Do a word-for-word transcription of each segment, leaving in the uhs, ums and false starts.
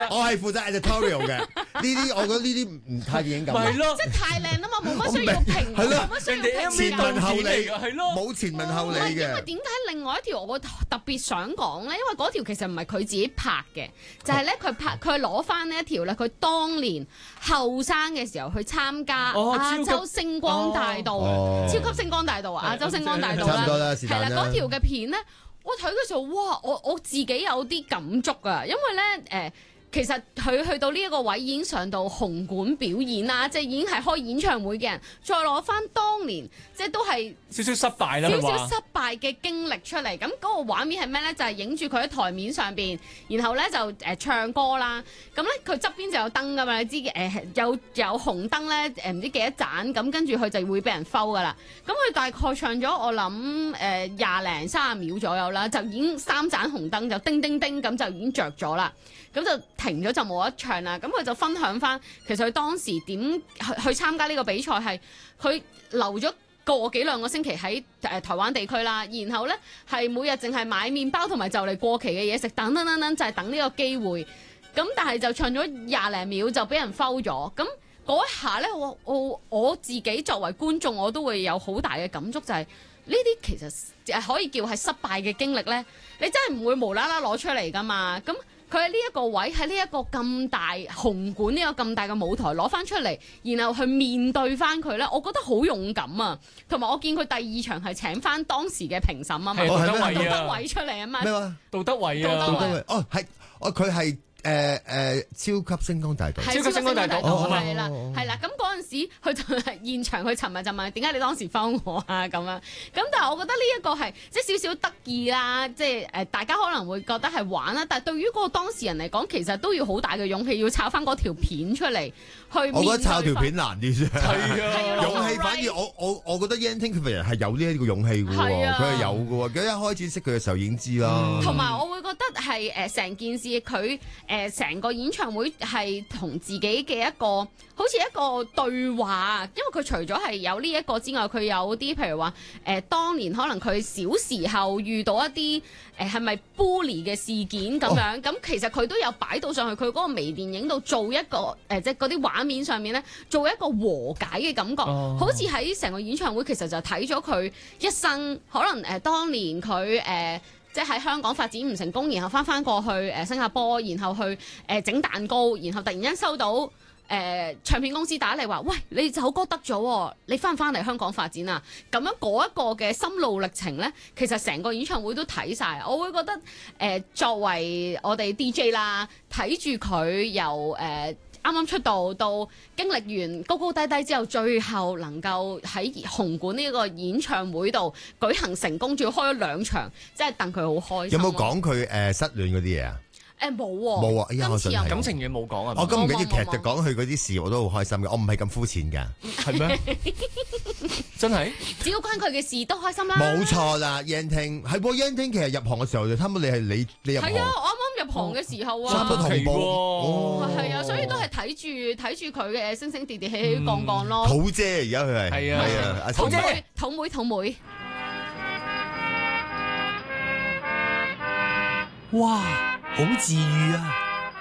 我係負責 editorial 嘅，呢啲我覺得呢啲唔太電影感。 係咯， 即係太靚啊嘛，冇乜需要評， 係咯， 冇乜需要人哋 M 評 V 前文後理㗎，係咯， 冇前文後理唔係因為嘅。 點解另外一條我會特別想講咧？因為嗰條其實唔係佢自己拍嘅，就係咧佢拍佢攞翻呢一條咧，佢當年後生嘅時候去參加哦亞洲星光大道， 哦超級星光大道啊，亞洲星光大道差唔多啦啦， 是但啦係啦，嗰條嘅片咧，我睇嘅時候，哇！我我自己有啲感觸啊，因為咧誒。呃其實佢去到呢一個位已經上到紅館表演啦，即係已經係開演唱會嘅人，再攞翻當年即係都係少少失敗啦，佢話少少失敗嘅經歷出嚟。咁嗰個畫面係咩咧？就係影住佢喺台面上邊，然後咧就誒、呃、唱歌啦。咁咧佢側邊就有燈噶嘛，你知誒、呃、有有紅燈咧誒唔知幾多盞，咁跟住佢就會俾人 foul 噶啦。咁佢大概唱咗我諗誒廿零三十秒左右啦，就已經三盞紅燈就叮叮叮咁就已經着咗啦。咁就停咗就冇得唱啦。咁佢就分享翻，其實佢當時點去去參加呢個比賽係佢留咗個幾兩個星期喺誒台灣地區啦，然後咧係每日淨係買麵包同埋就嚟過期嘅嘢食，等等等等，就係、是、等呢個機會。咁但係就唱咗廿零秒就俾人 foul 咗。咁嗰一下咧，我我我自己作為觀眾，我都會有好大嘅感觸，就係呢啲其實誒可以叫係失敗嘅經歷咧，你真係唔會無啦啦攞出嚟噶嘛。咁佢喺呢一個位，喺呢一個咁大紅館呢個咁大嘅舞台攞翻出嚟，然後去面對翻佢咧，我覺得好勇敢啊！同埋我見佢第二場係請翻當時嘅評審啊嘛， 係杜德杜德偉啊偉出嚟啊嘛， 咩話？ 杜德偉啊， 杜德偉杜德偉哦，係哦，佢係誒誒超級星光大道。 係超級星光大道哦係啦係啦。咁嗰陣時佢就係現場，佢尋日就問點解你當時幫我啊咁樣。咁但係我覺得呢一個係即係少少得意啦，即係誒大家可能會覺得係玩啦，但係對於嗰個當事人嚟講，其實都要好大嘅勇氣，要抄翻嗰條片出嚟去面對。 我覺得抄條片難啲啫。 係啊， 勇氣反而我我我覺得 Yan Ting 佢係有呢一個勇氣嘅喎， 係啊佢係有嘅喎。佢一開始識佢嘅時候已經知啦。 同埋我會覺得係誒成件事佢誒成個演唱會係同自己嘅一個好似一個對話，因為佢除咗係有呢一個之外，佢有啲譬如話誒、呃、當年可能佢小時候遇到一啲誒係咪 bully 嘅事件咁樣，咁、哦、其實佢都有擺到上去佢嗰個微電影度做一個誒、呃、即係嗰啲畫面上面咧做一個和解嘅感覺， 哦、 好似喺成個演唱會其實就睇咗佢一生可能誒、呃、當年佢誒。呃即係喺香港發展唔成功，然後翻翻過去誒、呃、新加坡，然後去誒整、呃、蛋糕，然後突然間收到誒、呃、唱片公司打嚟話：喂，你首歌得咗，你翻唔翻嚟香港發展啊？咁樣嗰一個嘅心路歷程咧，其實成個演唱會都睇晒。我會覺得誒、呃、作為我哋 D J 啦，睇住佢由誒。呃啱啱出道到經歷完高高低低之後，最後能夠喺紅館呢個演唱會度舉行成功，仲要開咗兩場，真係戥佢好開心。 有冇講佢誒失戀嗰啲嘢啊？ 誒冇喎， 冇啊！哎呀，我信係感情嘢冇講啊。 我咁唔緊要，劇冇就講佢嗰啲事，我都好開心嘅。我唔係咁膚淺㗎。 係咩？真係？ 只要關佢嘅事都開心啦。 冇錯啦，Yan Ting 係喎，Yan Ting 其實入行嘅時候就差唔多，你係你你入行。 係啊，我啱啱入行嘅時候啊。 差唔多同步。 哦， 係啊，所以都係睇住睇住佢嘅升升跌跌起起降降咯。 土姐而家佢係係啊係啊，阿土姐妹土妹土妹。 哇，好治愈啊！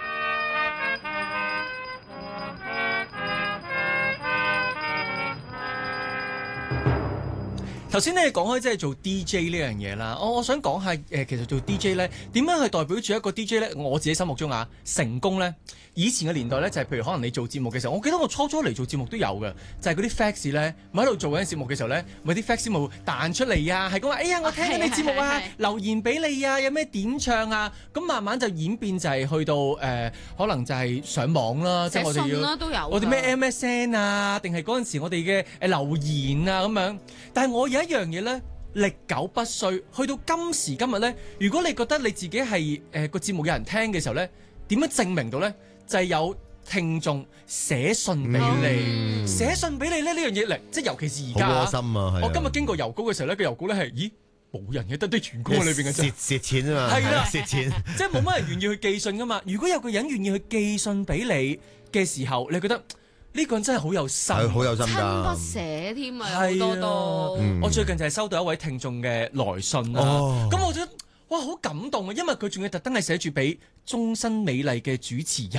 頭先咧講開即係做 D J 呢樣嘢啦，我我想講下誒、呃，其實做 D J 咧點樣去代表住一個 D J 咧？我自己心目中啊，成功咧，以前嘅年代咧就係、是、譬如可能你做節目嘅時候，我記得我初初嚟做節目都有嘅，就係嗰啲 fax 咧，咪喺度做緊節目嘅時候咧，咪啲 fax 冇彈出嚟啊，係講話哎呀我聽緊你節目啊，留言俾你啊，有咩點唱啊，咁慢慢就演變就係去到誒、呃，可能就係上網啦，即係我哋要都有我哋咩 M S N 啊，定係嗰陣時我哋嘅誒留言啊咁樣，但係我有一樣嘢咧，歷久不衰，去到今時今日咧，如果你覺得你自己係誒個節目有人聽嘅時候咧，點樣證明到咧？就係、是、有聽眾寫信俾你，寫、嗯、信俾你咧呢樣嘢嚟，即係尤其是而家好窩心啊！ 我今日經過郵局嘅時候咧，個郵局咧係，咦冇人嘅，得啲員工喺裏邊嘅啫， 蝕蝕錢啊嘛， 係啦， 蝕錢， 即係冇乜人願意去寄信噶嘛。如果有個人願意去寄信俾你嘅時候，你覺得？呢個人真係好有心， 好有心㗎， 親筆寫添啊，好多都。 我最近就係收到一位聽眾嘅來信啦，咁、哦、我覺得哇，好感動啊！因為佢仲要特登係寫住俾終身美麗嘅主持人。